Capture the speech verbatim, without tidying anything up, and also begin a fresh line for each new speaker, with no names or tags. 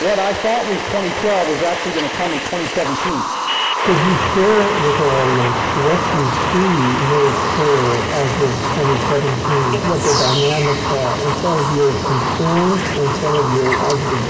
What I thought was twenty twelve is actually going to come in twenty seventeen.
Could you share it with the audience what you see may occur as of twenty seventeen, what the dynamics are, and some of your concerns and some of your observations?